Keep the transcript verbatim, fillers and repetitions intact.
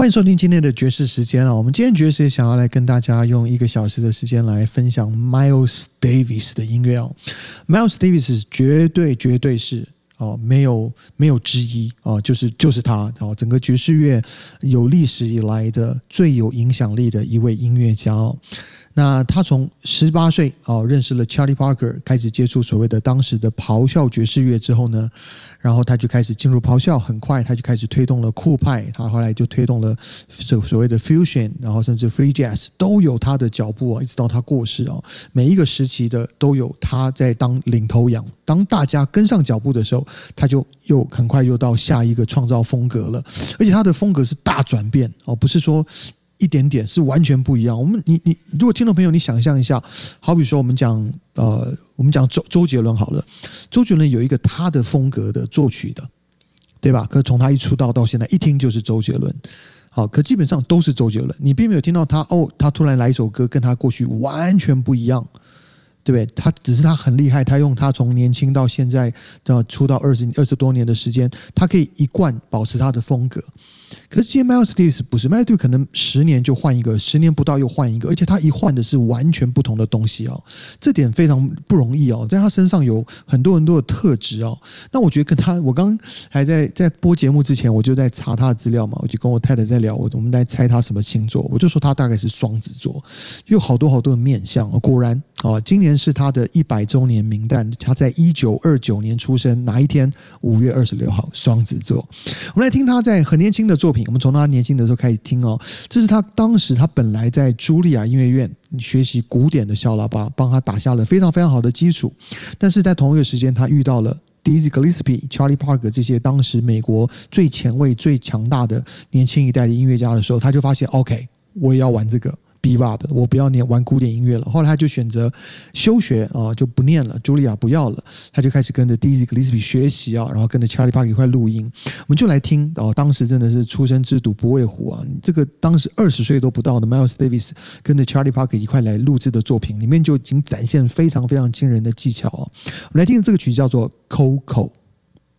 欢迎收听今天的爵士时间啊！我们今天爵士想要来跟大家用一个小时的时间来分享 Miles Davis 的音乐哦。Miles Davis 绝对绝对是哦，没有没有之一哦，就是就是他哦，整个爵士乐有历史以来的最有影响力的一位音乐家哦。那他从十八岁哦认识了 Charlie Parker， 开始接触所谓的当时的咆哮爵士乐之后呢，然后他就开始进入咆哮，很快他就开始推动了酷派，他后来就推动了所谓的 fusion， 然后甚至 free jazz 都有他的脚步哦，一直到他过世哦，每一个时期的都有他在当领头羊，当大家跟上脚步的时候，他就又很快又到下一个创造风格了，而且他的风格是大转变哦，不是说一点点，是完全不一样。我们你你如果听众朋友你想象一下，好比说我们讲呃我们讲周周杰伦好了，周杰伦有一个他的风格的作曲的，对吧？可从他一出道到现在，一听就是周杰伦。好，可基本上都是周杰伦，你并没有听到他哦，他突然来一首歌跟他过去完全不一样。对不对？他只是他很厉害，他用他从年轻到现在的出道二十二十多年的时间，他可以一贯保持他的风格。可是今天 Miles Davis 不是 Miles Davis 可能十年就换一个，十年不到又换一个，而且他一换的是完全不同的东西哦，这点非常不容易哦，在他身上有很多很多的特质哦。那我觉得跟他，我刚还在在播节目之前，我就在查他的资料嘛，我就跟我太太在聊，我们在猜他什么星座，我就说他大概是双子座，有好多好多的面相，果然哦，今年是他的一百周年名单，他在一九二九年出生，哪一天？五月二十六号，双子座。我们来听他在很年轻的作品，我们从他年轻的时候开始听哦。这是他当时他本来在茱莉亚音乐院学习古典的小喇叭，帮他打下了非常非常好的基础。但是在同一个时间，他遇到了Dizzy Gillespie、Charlie Parker 这些当时美国最前卫、最强大的年轻一代的音乐家的时候，他就发现 OK， 我也要玩这个。Bebop， 我不要念玩古典音乐了。后来他就选择休学啊，就不念了。茱莉亚不要了，他就开始跟着 Dizzy Gillespie 学习啊，然后跟着 Charlie Parker 一块录音。我们就来听哦，当时真的是出生之犊不畏虎啊！这个当时二十岁都不到的 Miles Davis 跟着 Charlie Parker 一块来录制的作品，里面就已经展现非常非常惊人的技巧啊。我们来听这个曲叫做 Coco。